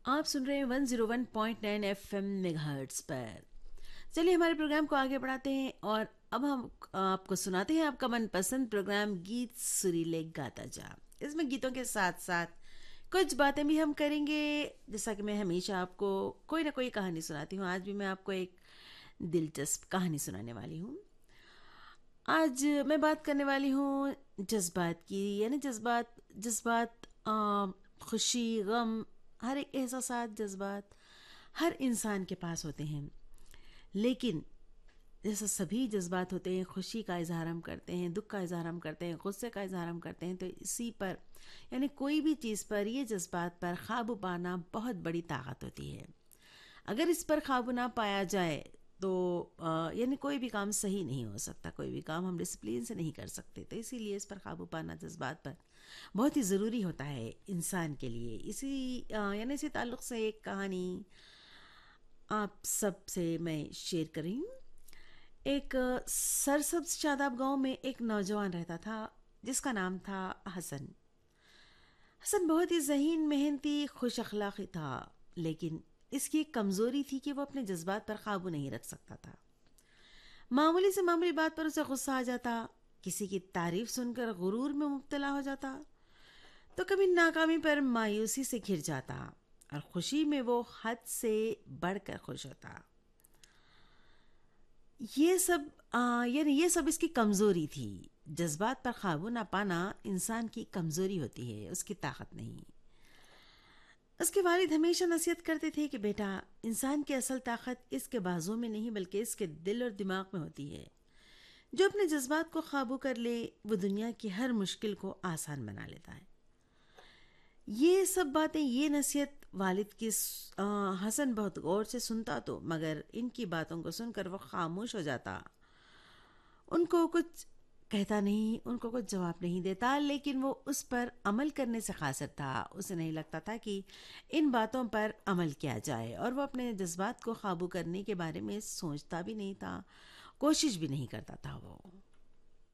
آپ سن رہے ہیں 101.9 ایف ایم میگا ہرٹز پر. چلیے ہمارے پروگرام کو آگے بڑھاتے ہیں اور اب ہم آپ کو سناتے ہیں آپ کا من پسند پروگرام گیت سریلے گاتا جا. اس میں گیتوں کے ساتھ ساتھ کچھ باتیں بھی ہم کریں گے. جیسا کہ میں ہمیشہ آپ کو کوئی نہ کوئی کہانی سناتی ہوں، آج بھی میں آپ کو ایک دلچسپ کہانی سنانے والی ہوں. آج میں بات کرنے والی ہوں جذبات کی، یعنی جذبات خوشی، غم، ہر ایک احساسات، جذبات ہر انسان کے پاس ہوتے ہیں. لیکن جیسا سبھی جذبات ہوتے ہیں، خوشی کا اظہار ہم کرتے ہیں، دکھ کا اظہار ہم کرتے ہیں، غصے کا اظہار ہم کرتے ہیں، تو اسی پر یعنی کوئی بھی چیز پر، یہ جذبات پر قابو پانا بہت بڑی طاقت ہوتی ہے. اگر اس پر قابو نہ پایا جائے تو یعنی کوئی بھی کام صحیح نہیں ہو سکتا، کوئی بھی کام ہم ڈسپلین سے نہیں کر سکتے. تو اسی لیے اس پر قابو پانا جذبات پر بہت ہی ضروری ہوتا ہے انسان کے لیے. یعنی اسی تعلق سے ایک کہانی آپ سب سے میں شیئر کر رہی ہوں. ایک سرسبز شاداب گاؤں میں ایک نوجوان رہتا تھا جس کا نام تھا حسن. حسن بہت ہی ذہین، محنتی، خوش اخلاقی تھا، لیکن اس کی ایک کمزوری تھی کہ وہ اپنے جذبات پر قابو نہیں رکھ سکتا تھا. معمولی سے معمولی بات پر اسے غصہ آ جاتا، کسی کی تعریف سن کر غرور میں مبتلا ہو جاتا، تو کبھی ناکامی پر مایوسی سے گھر جاتا، اور خوشی میں وہ حد سے بڑھ کر خوش ہوتا. یہ سب یعنی یہ سب اس کی کمزوری تھی. جذبات پر قابو نہ پانا انسان کی کمزوری ہوتی ہے، اس کی طاقت نہیں. اس کے والد ہمیشہ نصیحت کرتے تھے کہ بیٹا، انسان کی اصل طاقت اس کے بازو میں نہیں بلکہ اس کے دل اور دماغ میں ہوتی ہے. جو اپنے جذبات کو قابو کر لے وہ دنیا کی ہر مشکل کو آسان بنا لیتا ہے. یہ سب باتیں، یہ نصیحت والد کی حسن بہت غور سے سنتا تو، مگر ان کی باتوں کو سن کر وہ خاموش ہو جاتا. ان کو کچھ کہتا نہیں، ان کو کچھ جواب نہیں دیتا، لیکن وہ اس پر عمل کرنے سے قاصر تھا. اسے نہیں لگتا تھا کہ ان باتوں پر عمل کیا جائے، اور وہ اپنے جذبات کو قابو کرنے کے بارے میں سوچتا بھی نہیں تھا، کوشش بھی نہیں کرتا تھا. وہ